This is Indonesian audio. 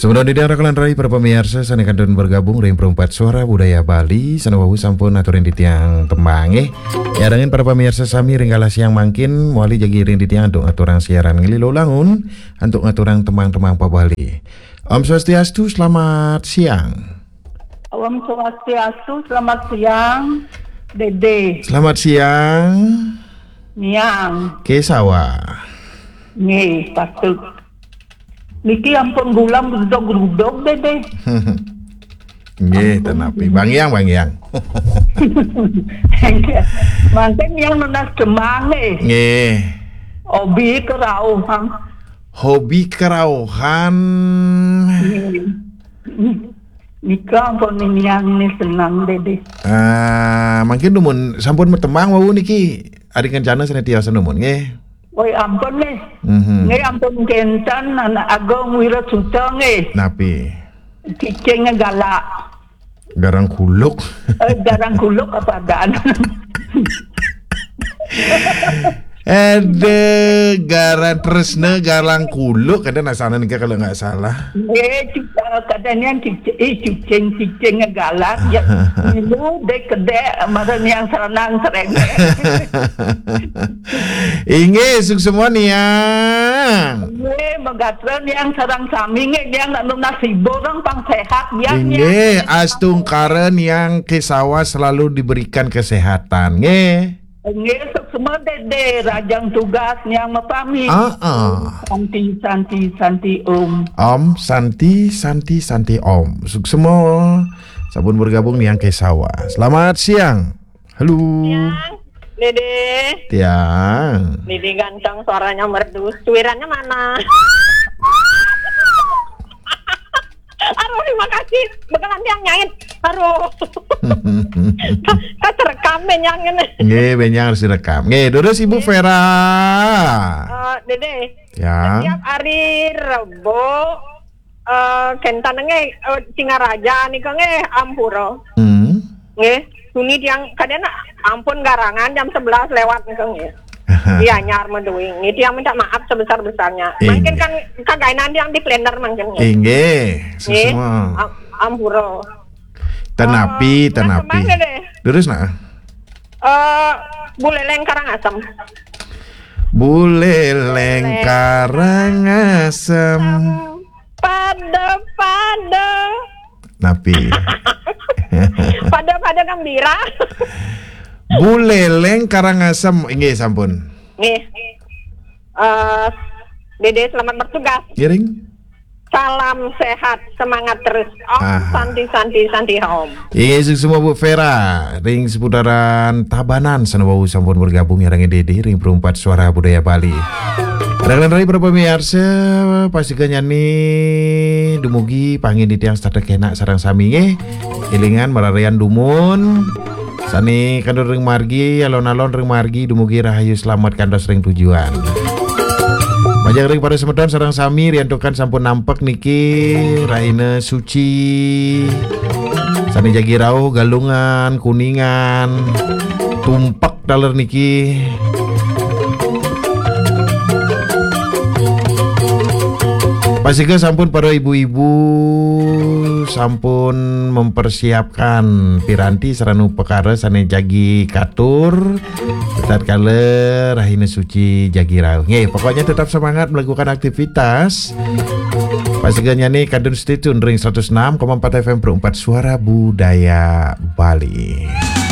Sebelum di daerah Kelan Rai para pemirsa sanekan dan bergabung ring perempat suara budaya Bali sanawawu sampun aturin di tiang tembange. Ya dengan para pemirsa sami ringgala siang mangkin wali jagi ring di tiang untuk aturang siaran ngelilo langun untuk aturang temang-temang pa Bali. Om Swastiastu, selamat siang. Om Swastiastu, selamat siang. Dede. Selamat siang. Niang. Kesawa. Nge, patut. Niki ampun gulam gudog-gudog Dede. Nggih, tenapi. Bang Yang. Manten yang nunas demange. Nggih. Hobi kerauhan. Hobi kerauhan. Nika ampun yang ni senang Dede. Mungkin numun sampun metembang wau niki ari kencana sana tiasa numun nggih. Oi ampun nih. Nge ampun kentan anak agong wira suta nge. Napi? Cicengnya galak. Garang kuluk. Garang kuluk apa adaan? Garan tresna garang kuluk kadang nasana nika kalau nggak salah. Kadang yang cicengnya galak ya minum dek kedek maran yang serenang sereng. Inge suk semua nih yang. Megatron yang serang samping yang nak nasi borong pang sehat yang. Inge astungkaren yang kesawa selalu diberikan kesehatan nge. Ngesok semua Dede rajang tugas yang mepami. Santi Om. Om Santi Om. Suk semua sabun bergabung nih yang kesawa. Selamat siang. Halo. Siang, Dede. Tiang. Dede ganteng suaranya merdu. Suirannya mana? Aduh, terima kasih. Bakalan tiang nyain. Aduh. Kan terekam benyang ini. Nggih, benyang harus direkam. Nggih, terus Ibu Vera. Dede. Ya. Setiap hari Rebo kentan nge Singaraja nika nge Ampuro. Nge, suni tiang kadena ampun garangan jam 11 lewat nika nge. Iya nyar menduing. Ini dia minta maaf sebesar-besarnya. Mungkin kan kagainan yang di blender mungkin. Nggih, semua. Ampuro. Tenapi. Terus nak? Buleleng Karangasem. Buleleng Karangasem. Pada. Napi. Pada gembira. Buleleng Karangasem. Nggih, sampun. Nih. Dede selamat bertugas. Giring. Salam sehat, semangat terus. Santi Om. Iya, semua Bu Vera. Ring seputaran Tabanan sanawawu sampun bergabung ya rangi Dede ring perempat suara budaya Bali. Dengan dari para pemirsa pastikan nyanyi dumugi pangin di tiang stadek enak sarang sami nge. Ilingan mararian dumun. Sani kandur ring margi alon-alon ring margi dumugi rahayu selamat kandos ring tujuan. Majang ring pada semedon sarang sami riantukan sampun nampak niki Raine Suci Sani jagi rauh galungan kuningan tumpak daler niki. Pastikan sampun para ibu-ibu sampun mempersiapkan piranti sarana perkara sane jagi katur tetap kala Rahina Suci jagi rauh. Nggih, pokoknya tetap semangat melakukan aktivitas. Pastikan nyanyi kadun stay tune ring 106,4 FM perempat suara budaya Bali.